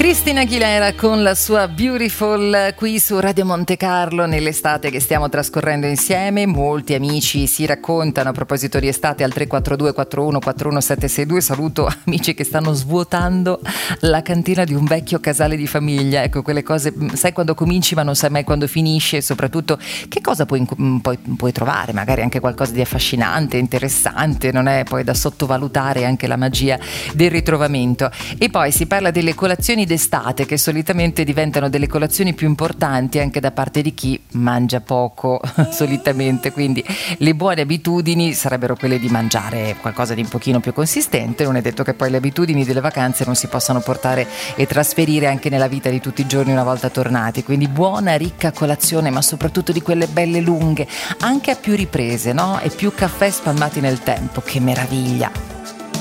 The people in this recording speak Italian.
Christina Aguilera con la sua Beautiful qui su Radio Monte Carlo nell'estate che stiamo trascorrendo insieme. Molti amici si raccontano a proposito di estate al 342 41 41 762. Saluto amici che stanno svuotando la cantina di un vecchio casale di famiglia. Ecco, quelle cose, sai quando cominci ma non sai mai quando finisce, e soprattutto che cosa puoi trovare, magari anche qualcosa di affascinante, interessante, non è poi da sottovalutare anche la magia del ritrovamento. E poi si parla delle colazioni d'estate che solitamente diventano delle colazioni più importanti anche da parte di chi mangia poco solitamente, quindi le buone abitudini sarebbero quelle di mangiare qualcosa di un pochino più consistente. Non è detto che poi le abitudini delle vacanze non si possano portare e trasferire anche nella vita di tutti i giorni una volta tornati, quindi buona ricca colazione, ma soprattutto di quelle belle lunghe, anche a più riprese, no? E più caffè spalmati nel tempo, che meraviglia.